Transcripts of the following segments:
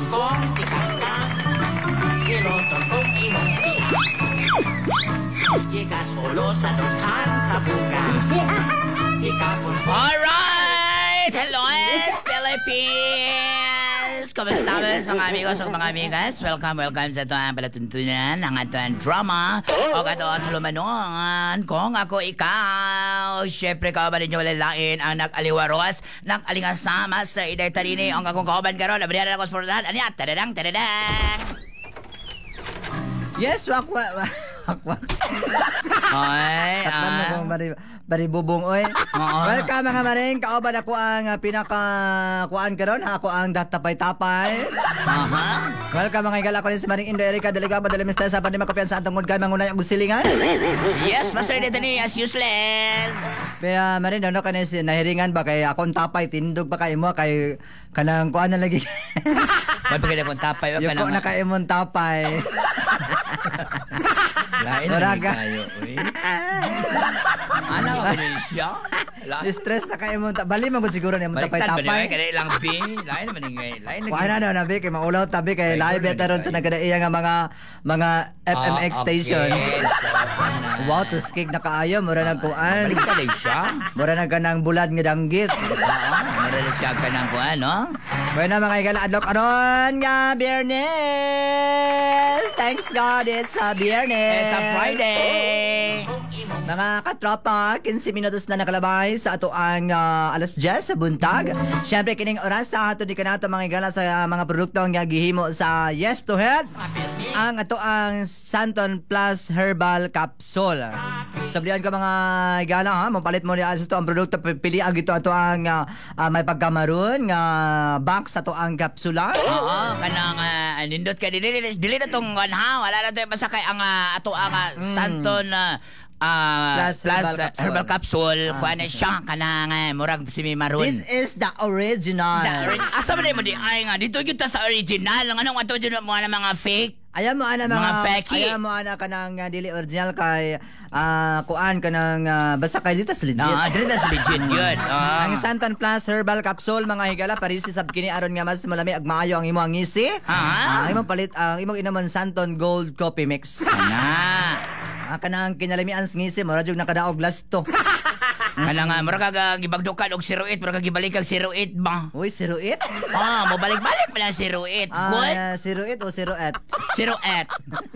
kong tikaka. Iloton kong imong tiyak. Ikas ulo sa dukhan sa buka. Ikapon ko. Alright! Hello, Philippines! Kumusta mga amigos o mga amigas? Welcome sa ito ang palatuntunan ng ating drama o kato at halumanon kung ako ikaw. Siyempre kauban ninyo walalain ang nag-aliwaros, nag-alingasama sa iday tarini ang akong kauban karon. Labrihan ako sa portahan. Anya, tadadang! Yes, wakwa. Ay, Tatlan mo kung baribubong, oy. Welcome mga maring. Kauban ako ang pinaka-kuan karon. Ako ang datapay-tapay. Welcome mga igala ko rin si Maring Indo Erika Deliga. Padala mista sa pandi makopian sa antong ngudkay mangunay ang gusilingan. Yes, master dito ni as useless. Pero maring daw ka na nahiringan ba kay akong tapay tindog pa kay mo kay kanang kuan na lagi. May pagkita kong tapay. Yuko na kay imong tapay. Lain na tayo, uy. Ano ko rin siya? Distress na kay imong tapay. Bali magud siguro ni imong tapay-tapay. Baliktad ba niya? Kaya lang B. Lain naman yung lain. Kuha na daw nabi kay maulaw tabi kay live veteran sa nagkadaiya nga mga FMX stations. Wow, to skig na kaayo mura nang kuan. Baliktad ay siya. Mura na ganang bulad nga danggit. Mura na siya ka ng kuan, no? Bueno mga igala adlok aron nga Biyernes. Thanks God it's a Biyernes. It's a Friday. Mga katropa, 15 minutos na nakalabay sa ato ang alas 10 sa buntag. Siyempre, kining oras sa ato di kanato mga igala sa mga produkto nga gihimo sa Yes to Health. Ang ato ang Santon Plus Herbal Capsule. Sablihan ka mga igala ha, mapalit mo niya sa ito ang produkto. Pili ang ito ato ang may pagkamaroon nga box ato ang kapsula. Oo, kanang nindot ka dili na tong ha, wala na to masakay ang ato ang Santon plus herbal capsule kuha na siya kanang murag simi maroon. This is the original. Asa ba mo di ay nga dito kita sa original anong ato dyan mo na mga fake. Ayaw mo ana mga fake. Ayaw mo ana kanang dili original kay kuan kanang basta kay dito sa legit. Dito sa legit yun. Ang Santon Plus Herbal Capsule mga higala parisi sab kini aron nga mas malami ag maayo ang imo ang ngisi. Imong palit ang imong inamon Santon Gold Coffee Mix. Ana. Kanang kinalamian sa ngisi mo radyo nakadaog lasto. Kanang mura ka gibagdukan og 08 mura ka gibalik kag 08 ba? Uy, 08? Mo balik-balik pala 08. Good. 08 o 08? 08.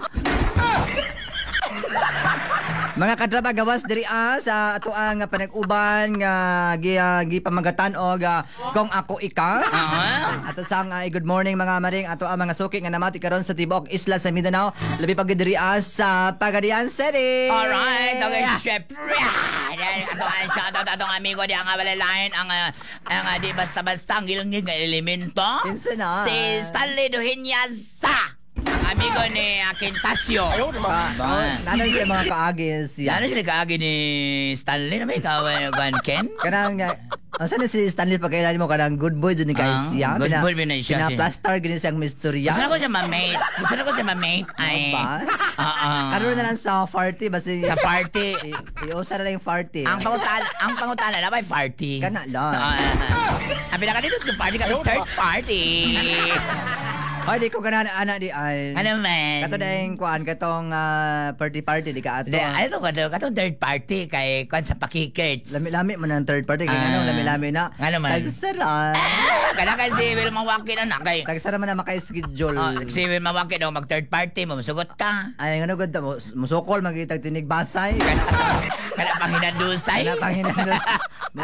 Mga kadraba gawas diri sa ato ang panag-uban nga gipamagatan og kung ako ika. Ato sang good morning mga maring ato ang mga suki nga namati karon sa tibok isla sa Mindanao labi pag diri sa Pagadian City. Alright, okay, syempre. Ato ang amigo di ang balalain ang di basta-basta ang ilang nga elemento. Pinsa na. Si Stanley Duhinyasa. Amigo ni Quintasio. Nanan siya mga kaagis siya. Nanan sila kaagi ni Stanley na may kawan Ken? Kanang saan na si Stanley pagkailan mo kanang good boy dun ni guys siya. Good boy na siya. Pina-plaster gini siyang misturya. Gusto na ko siya ma-mate. Ay. Karoon na lang sa party basi sa party. Iusa na lang yung party. Ang pangutana na may party. Kana lang. Ang pinakadinot ng party kami third party. Ay, di ko ganaan anak di ay. Ano man? Kato dahil kuan, katong party di ka ato. Ano katong third party kay kuan sa pakikits. Lami-lami mo ng third party. Kaya anong lami-lami na. Ano man? Tagsara. Kana kasi Will Mawaki na kay. Tagsara man na maka-schedule. Si Will Mawaki daw mag third party mo, masugot ka. Ay, ano ganda mo? Musukol, magitag tinig basay. Kana panghinadusay. Kana panghinadusay.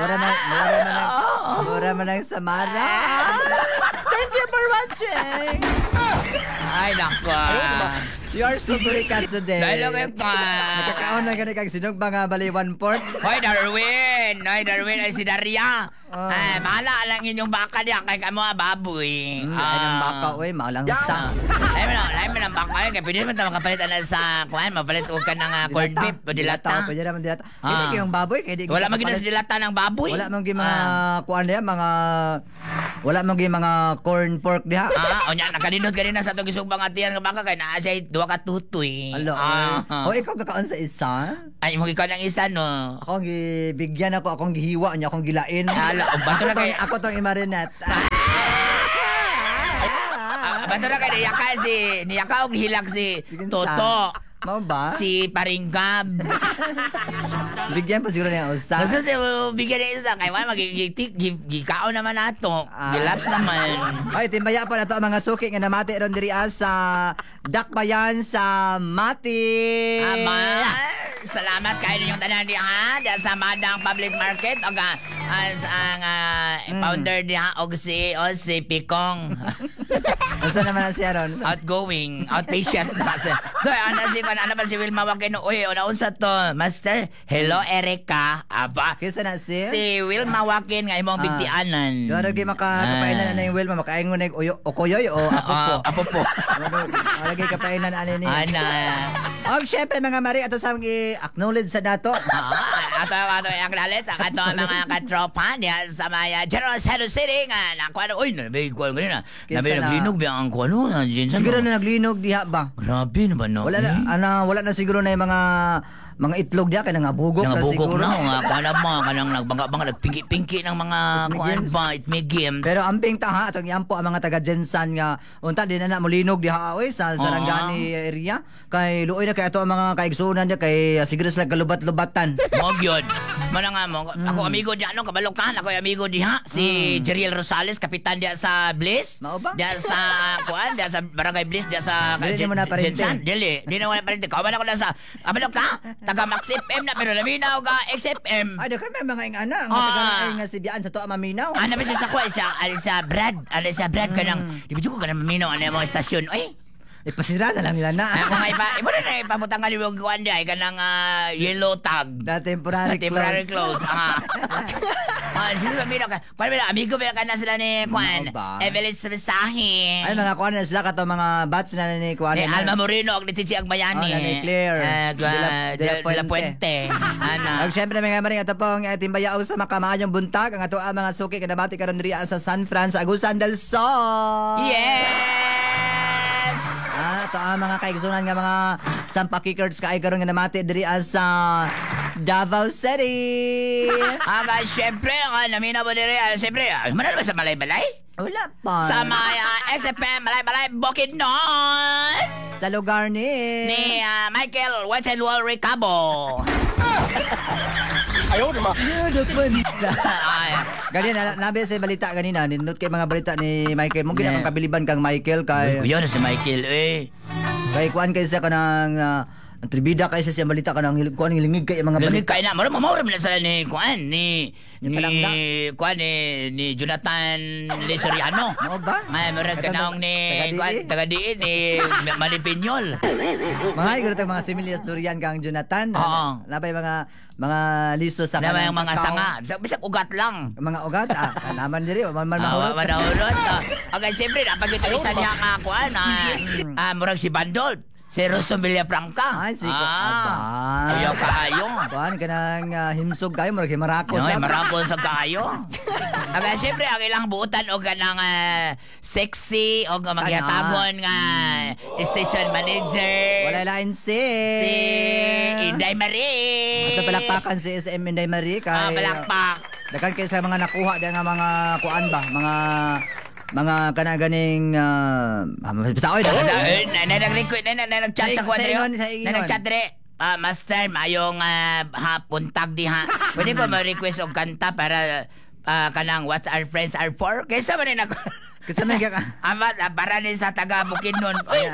Mura man lang Samara. Thank you for watching. Ay, nako. You are so cat today. Dahil kayo pa. Magkakaon na gani kag sinog mga baliwan port. Hoy, Darwin. Ay si Daria. Mahala lang inyong baka niya kay kamo baboy. Ay ng baka, oy, malangsa. Lain mo ng baka yun. Kaya pwede naman ito makapalit na sa kuhan. Mapalit huwag ka ng corned beef o dilata. Pwede naman dilata. Hindi kayong baboy. Wala magiging sa dilata ng baboy. Wala magiging mga kuhan niya, wala magiging mga corn pork diha. O niya, nakalinod ka rin na sa itong isugbang atiyan ng baka kaya naa siya duwa ka tutoy. Alo. O ikaw kakaon sa isa? Ay, mo ikaw ng isa, no? Akong gibigyan akong gihiwa niya, akong gilain. Ala, bato na kayo. Ako tong imarinat. bato na kay niyaka og hilak si Sige, Toto. Mao ba? Si Paringkab. Bigyan pa siguro niya usa. Gusto siya bigyan niya isa kay wala gikaon naman nato. Ah. Gilaps naman. Ay, timbaya pa na to ang mga suki nga namati ron diri sa Dakbayan sa Mati. Ama, salamat kayo ninyong tanan diha ha sa Madang Public Market og as ang founder diha og CEO si Pikong. Asa naman na siya ron? Outgoing, outpatient na siya. So ano ba si Wilma Wakino? Uy, unsa to? Master, hello Erika. Aba, Kisa na si? si Wilma Wakin nga imong bigtianan. Doon rin makakapainan na yung Wilma, makaingon na yung okoyoy o Apo po. Malagay kapainan na ni. Ana. Og syempre mga Mari, ato sa i-acknowledge sa dato. Ato ang lalit sa ato mga katropa niya sa mga General Cebu City nga nakuha uy, nabig ko ganina. Nabig Kinsa na? naglinog ba ang kuno na Jensen? Siguro na naglinog diha ba? Grabe naman no. Wala na siguro na yung mga itlog diha kay nangabugok na Nangabugok siguro. na nga kana mo kanang nagbanga-banga nagpinki-pinki ng mga kuan ba itmigim. Pero amping ta ha atong yampo ang mga taga Jensan nga unta din na molinog diha oy sa Sarangani area kay luoy na kay ato ang mga kaigsunan diha kay siguro sila galubat-lubatan. Mo gyud. Mana nga mo ako amigo diha no kabalokan ako amigo diha si Jeriel Rosales kapitan diha sa Bliss. Mao ba? Diha sa kuan diha sa Barangay Bliss diha sa Dili mo na parente. Jensan. Dili mo na parente. Kawan ako na sa abalok ka taga Max FM na pero laminaw ka XFM. Ay, daw kay mga ingana. Ang taga nga si Bian sa to maminaw. Ano ba siya sa kuha? Sa Brad ka nang, di ba ko ka nang maminaw ano yung mga estasyon? Ay, Ipasira na lang nila na. mga iba na ipamutangan yung kuhan di ay ka ng yellow tag. Na temporary clothes. Sino ba maminaw ka? Kuhan ba amigo ba ka na sila ni Kuhan? Ano ba? Evelyn Sabisahi. Ay, mga kuan na sila kato mga bats na ni kuan. Ni Alma Moreno og ni Chichi Agbayani. Oh, ni Claire. De la Puente. Ana. Ang syempre mga maring ato pong timbayaw sa makamayong buntag ang ato ang mga suki kadamati karon diri sa San Fran sa Agusan del Sol. Yes! Ito ang mga kaigsunan nga mga Sampa Kickers kaay karon nga namati diri sa Davao City. Aga, syempre, namina mo diri. Syempre, manalo ba sa Malay-Balay? Wala pa. Sa mga XFM, Malay-Balay, Bukidnon! Sa lugar ni Michael Wetzelwall Ricabo. Ayaw, di ba? Ganyan, nabi sa balita ganina, ninot kay mga balita ni Michael. Mungkin akong kabiliban kang Michael kay Yun si Michael, kuan kay sa kanang tribida kay sa siyang balita kanang kuan lingig kay mga Galing balita. kayo na. Mauram na sila ni Kuan, ni Palangga? ni Jonathan Lesoriano. Mao ba? Ay, meron ka naong ni Taga-diin? Manny Piñol. Mga iguro tag mga similyas durian kang Jonathan. Oo. Nabay mga liso sa Na kanang yung mga kakao. sanga. Bisag ugat lang. Mga ugat naman diri man mahurot. Manahurot. Okay, siyempre, napag ito isa niya ka, Kuan, murag si Bandol. Si Roston Villafranca. Ay, si Aba. Ayaw kayo. Kuan kanang himsog kayo murag himarakos. Ay, marapol sa kayo. Okay, siyempre, ang ilang buutan o ganang sexy o magyatagon nga station manager. Wala lain si Inday Marie. Ato palakpakan si SM Inday Marie kay Palakpak. dakan kay sila mga nakuha diyan nga mga kuan ba, mga kanaganing bitaoy da. Nag-request, nag-chat sa kwadro. Sa ingon. Nag-chat re. Master, mayong puntag di ha. Pwede ko ma-request og kanta para kanang What's Our Friends Are For? Kaysa man na Kasi may ka para ni sa taga Bukidnon.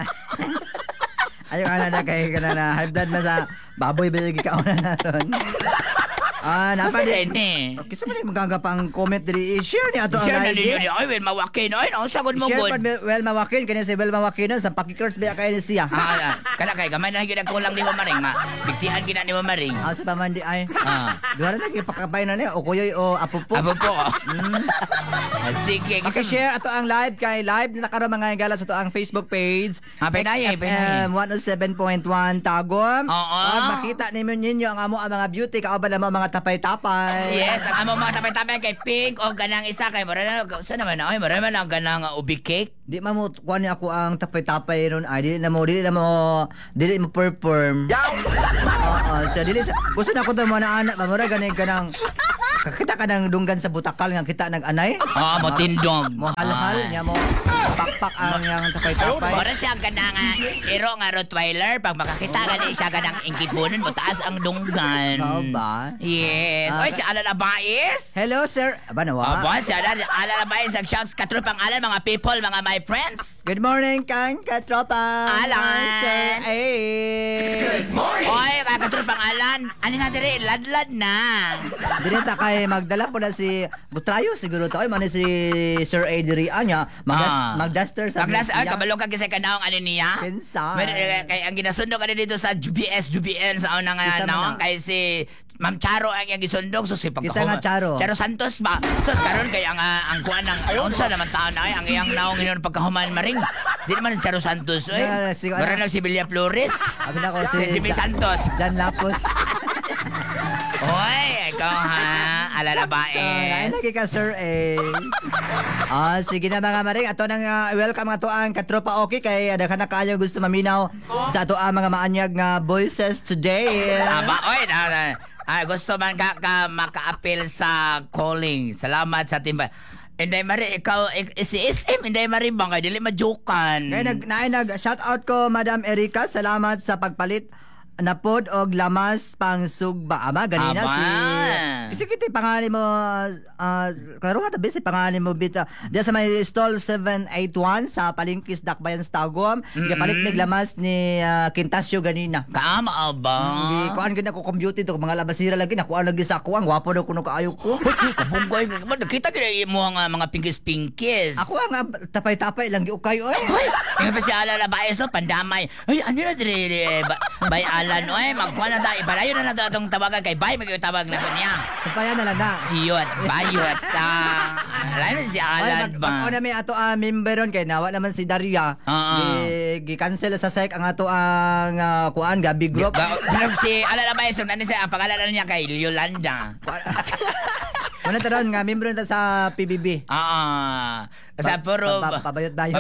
ayaw ana na kay kana high blood na sa baboy biligi ka na naton. Napa Kasi di. Kasi man magagapang comment diri i-share ni ato ang Share na live. ninyo. Ay, well, mawakin. Ay, ang sagod mo Share good. pa well mawakin kanya si well mawakin sa pakikers biya kay siya. Kana kay gamay na gyud kulang ni mo maring bigtian gina ni mo maring. Sa pamandi ay. Ah. Duha na lagi pakabay na ni o kuyoy o apo po. Abo po. Sige, Okay, share ato ang live kay live na karon mga gala sa ato ang Facebook page. Pinay. XFM 107.1 Tagum. Oo. At makita ninyo ang amo ang mga beauty kauban na mga tapay-tapay. Yes, ang amo mga tapay-tapay kay Pink o ganang isa kay marana sa naman ay marana ang ganang ubi cake. Di man mo kuha ni ako ang tapay-tapay ron ay dili na mo perform. So gusto na ko daw mo na anak mamura ganang kakita ka ng dunggan sa butakal nga kita nag-anay. Mo tindog. Mo halhal niya mo pakpak ang yang tapay-tapay. Ora siya ganang iro nga Rottweiler. Pag makakita gani siya ganang ingkipunan mo, taas ang dunggan. Oo ba? Yes. Oy, si Alan Abais. Hello, sir. Aba, nawa. Aba, si Alan Abais. Ang shouts katrupang Alan, mga people, mga my friends. Good morning, Kang Katropa. Alan. Sir A. Oy, katrupang Alan. Ano na dire? Ladlad na. Dinita kay magdala po na si Butrayo siguro to. Ay, man si Sir A. Dirian niya. Magduster sa Maglas, ay, kabalo ka kasi kanaong ano niya. Kinsa. Kay ang ginasundo ka dito sa JBN sa unang Kinsa naong man na? kay si Ma'am Charo ang iyang gisundog. So, si Kinsa nga Charo? Charo Santos ba? So, karon kay ang kuan ng unsa naman taon na ay ang iyang naong inon pagkahuman maring. Di naman si Charo Santos. Oy. Meron lang si Villa Flores. Abi na ko Si Jimmy Santos. Jan Lapos. Oy, ikaw ha. Alala ba Ay, lagi ka, Sir A. Sige na mga maring. Ato nang welcome ato ang katropa okay kay daghan na kaayo gusto maminaw sa ato ang mga maanyag nga voices today. Aba, oy, gusto man ka maka-appeal sa calling. Salamat sa timba. Inday Mari, ikaw, si SM, Inday Mari bang kayo, dili majukan. Kaya shout out ko, Madam Erika. Salamat sa pagpalit napod og lamas pang sugba. Ama, ganina Aba. Kasi kita pangalan mo, klaro nga tabi si pangalan mo, bita. Diya sa may stall 781 sa Palingkis, Dakbayan, Stagom. Kapalit mig lamas ni Quintasio ganina. Kaama ba? Hindi, kuhaan gina ko computer to, mga labasira lagi, nakuha lagi sa ako, ang wapo daw kuno kaayo ko. Hoy, kabunggoy. Nakita kita mo ang mga pinkis-pinkis. Ako ang tapay-tapay lang yung kayo eh. Hoy, yung pa si Alala ba eso, pandamay. Ay, ano na dire, bay Alan, oy, magkuha na tayo. Ipalayo na na itong tawagan kay Bay, mag-tawag na ko niya. Tapaya na lang na. Iyot, bayot. Alam mo si Alan ba? Pag namin ato ang memberon kay nawa naman si Daria. Gi-cancel sa SEC ang ato ang kuan Gabi Group. Pinag si Alala ba eso, nani siya, ang pangalan niya kay Yolanda. Ano taron nga membro na sa PBB. Sa puro... Pabayot-bayot.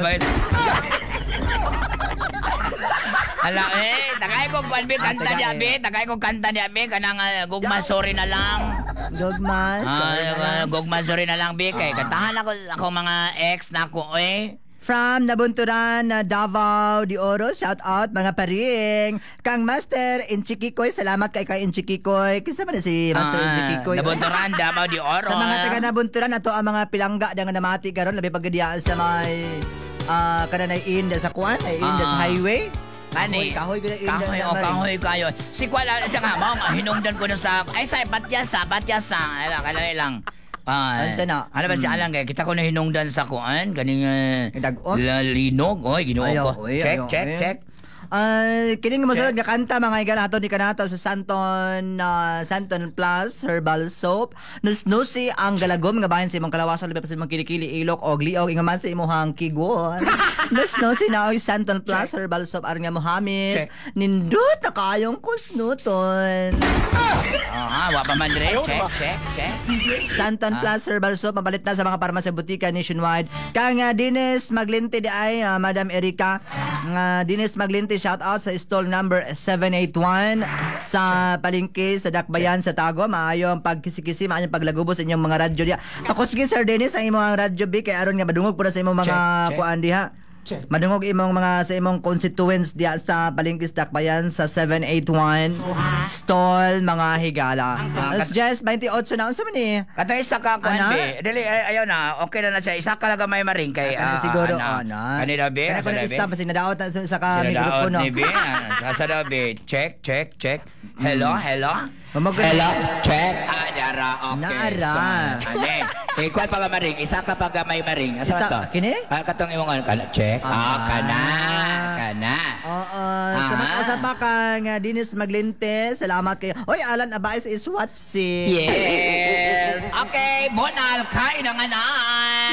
Hala, takay ko kung kanta niya, be. Takay ko kanta niya, be. Kanang gugma, sorry na lang. Dogmas. Gugma, sorry na lang, be. Kay kantahan ako mga ex na ako, From Nabunturan, Davao de Oro, shout out mga paring. Kang Master Inchikikoy, salamat kay Inchikikoy. Kinsa man si Master Inchikikoy? Nabunturan, Davao de Oro. Sa mga taga Nabunturan, ato ang mga pilangga na namati karon labi pagadiaan sa may kananay inda sa kuan, ay inda sa highway. Ani? Kahoy ko na inda Kahoy, na kahoy kayo. Si Kuala, siya nga, mga hinungdan ko na sa, ay sa Batyasa. Kalay lang. Ansa na? Ano ba si Alang kaya? Kita ko na hinungdan sa kuan. Kaning Dag-on? linog. Oy, ginuo Ayaw, ko. oy, Check, ayaw, check, oy. check. Kining masunod nga kanta mga igalato ni kanata sa Santon Plus Herbal Soap. Nusnusi ang galagom nga bahin sa imong kalawasan labi pa sa imong kilikili ilok og liog ingaman sa imong kigon. Nusnusi na og Santon Plus Herbal Soap aron nga mohamis. Nindot na kayong kusnuton. Wa pa man dire. Check. Santon Plus Herbal Soap mapalit na sa mga parmasya butika nationwide. Kang Dines Maglinte di ay Madam Erika Dines Maglinte shout out sa stall number 781 sa Palingki sa Dakbayan sa Tago. Maayo ang pagkisikisi, maayo ang paglagubo sa inyong mga radyo diha. Ako sige Sir Dennis ang imong radyo big kay aron nga madungog pud sa imong mga kuan diha. Madungog imong mga sa imong constituents diha sa Palingki sa Dakbayan sa 781 stall mga higala. It's just 28 na unsa man ni? Katay isa ka kuan Ana? be. Dili ayaw na. Okay na siya. Isa ka lang may maring kay Siguro ana. Kanila be. Kana ko na isa pa sinadaot na sa ka mikropono. Ni be. Sa be. Check. Hello. Mamagod. Hello, check. Dara, okay. Naara. Kuan pa maring, isa ka pa may maring. Asa Isa- to? kini? Katong imong kana, check. Kana. Oo, sa mga usapa kang Dinis Maglinte, salamat kayo. Oy, Alan Abais is watching. Yes. Okay, bonal kain ang anak.